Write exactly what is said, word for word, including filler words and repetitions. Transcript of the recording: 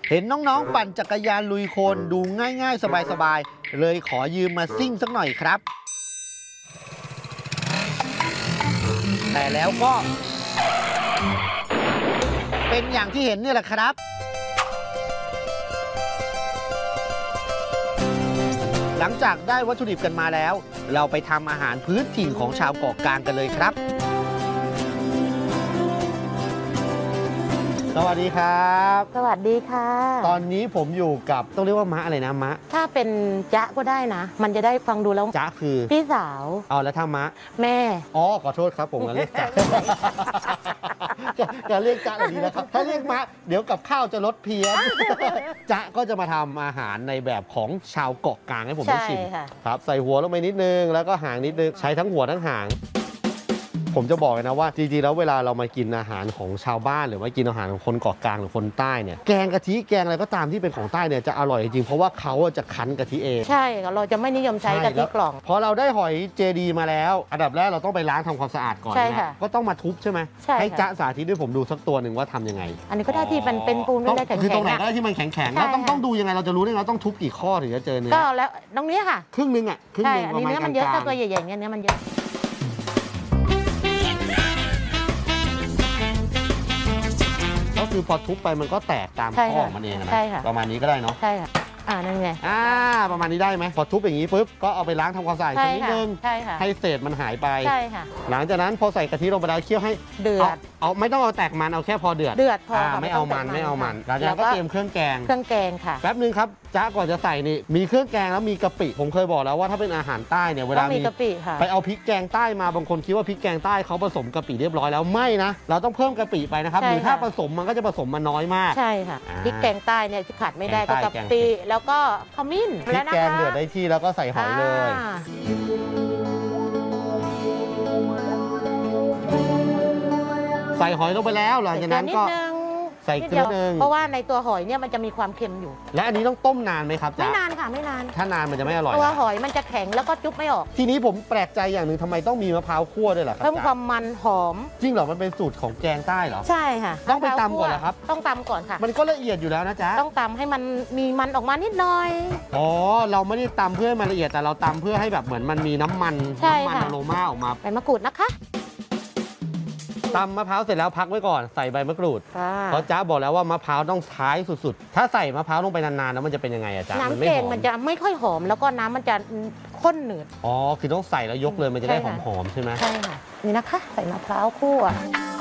เห็นน้องๆปั่นจักรยานลุยโคลนดูง่ายๆสบายๆเลยขอยืมมาซิ่งสักหน่อยครับ แต่แล้วก็ เป็นอย่างที่เห็นนี่แหละครับหลังจากได้วัตถุดิบกันมาแล้วเราไปทำอาหารพื้นถิ่นของชาวเกาะกลางกันเลยครับสวัสดีครับสวัสดีค่ะตอนนี้ผมอยู่กับต้องเรียกว่ามะอะไรนะมะถ้าเป็นจ๊ะก็ได้นะมันจะได้ฟังดูแล้วจ๊ะคือพี่สาวเอาแล้วถ้ามะแม่อ๋อขอโทษครับผมงั้นเรียกจ๊ะอย่าเรียกจ๊ะแบบนี้นะครับถ้าเรียกมะเดี๋ยวกับข้าวจะลดเพี้ยนจ๊ะก็จะมาทำอาหารในแบบของชาวเกาะกลางให้ผมได้ชิมครับใส่หัวลงไปนิดนึงแล้วก็หางนิดนึงใช้ทั้งหัวทั้งหางผมจะบอกเลยนะว่าจริงๆแล้วเวลาเรามากินอาหารของชาวบ้านหรือว่ากินอาหารของคนเกาะกลางหรือคนใต้เนี่ยแกงกะทิแกงอะไรก็ตามที่เป็นของใต้เนี่ยจะอร่อยจริงเพราะว่าเขาจะคั้นกะทิเองใช่เราจะไม่นิยมใช้กะทิกล่องพอเราได้หอยเจดีมาแล้วอันดับแรกเราต้องไปล้างทำความสะอาดก่อนนะก็ต้องมาทุบใช่ไหมให้จ๊ะสาธิตด้วยผมดูสักตัวหนึ่งว่าทำยังไงอันนี้ก็ได้ที่มันเป็นปูนได้แข็งๆคือตรงไหนก็ได้ที่มันแข็งๆแล้วต้องต้องดูยังไงเราจะรู้ได้เราต้องทุบกี่ข้อถึงจะเจอเนื้อก็แล้วตรงนี้ค่ะครึ่งนึงอ่ะครึ่งนึงอันนี้เนื้อมันเยอะถ้าตัวใหญ่ๆเนี้ยเนื้อมันเยอะก็คือพอทุบไปมันก็แตกตามข้อมันเองนะประมาณนี้ก็ได้เนาะใช่ค่ะอ่านั่นไงอ่าประมาณนี้ได้ไหมพอทุบอย่างนี้ปุ๊บก็เอาไปล้างทำความสะอาดสักนิดนึงให้เศษมันหายไปใช่ค่ะหลังจากนั้นพอใส่กะทิลงไปแล้วเคี่ยวให้เดือดเอาไม่ต้องเอาแตกมันเอาแค่พอเดือดเดือดพอไม่เอามันไม่เอามันหลังจากนั้นก็เตรียมเครื่องแกงเครื่องแกงค่ะแป๊บนึงครับจ๊ะก่อนจะใส่นี่มีเครื่องแกงแล้วมีกะปิผมเคยบอกแล้วว่าถ้าเป็นอาหารใต้เนี่ยเวลามีกะปิค่ะไปเอาพริกแกงใต้มาบางคนคิดว่าพริกแกงใต้เขาผสมกะปิเรียบร้อยแล้วไม่นะเราต้องเพิ่มกะปิไปนะครับหรือถ้าผสมมันก็จะผสมมาน้อยมากใช่ค่ะพริกแกงใต้เนี่ยที่ขาดไม่ได้ก็กะปิแล้วก็ขมิ้นพริกแกงเดือดได้ที่แล้วก็ใส่หอยเลยใส่หอยลงไปแล้วหลังจากนั้นก็ใส่เกลือนึงเพราะว่าในตัวหอยเนี่ยมันจะมีความเค็มอยู่และอันนี้ต้องต้มนานไหมครับจ๊ะไม่นานค่ะไม่นานถ้านานมันจะไม่อร่อยตัวหอยมันจะแข็งแล้วก็จุ๊บไม่ออกทีนี้ผมแปลกใจอย่างหนึ่งทำไมต้องมีมะพร้าวคั่วด้วยล่ะครับเพิ่มความมันหอมจริงเหรอมันเป็นสูตรของแกงใต้เหรอใช่ค่ะต้องไปตำก่อนเหรอครับต้องตำก่อนค่ะมันก็ละเอียดอยู่แล้วนะจ๊ะต้องตำให้มันมีมันออกมานิดหน่อยอ๋อเราไม่ได้ตำเพื่อให้มันละเอียดแต่เราตำเพื่อให้แบบเหมือนมันมีน้ำมันน้ำมันอโรมาออกมาใบมะกรูดนะคะตำมะพร้าวเสร็จแล้วพักไว้ก่อนใส่ใบมะกรูดเพราะจ๊ะบอกแล้วว่ามะพร้าวต้องท้ายสุดๆถ้าใส่มะพร้าวลงไปนานๆแล้วมันจะเป็นยังไงอะจ๊ะน้ำแกงมันจะไม่ค่อยหอมแล้วก็น้ำมันจะข้นหนืดอ๋อคือต้องใส่แล้วยกเลยมันจะได้หอมๆใช่ไหมใช่ค่ะนี่นะคะใส่มะพร้าวคั่ว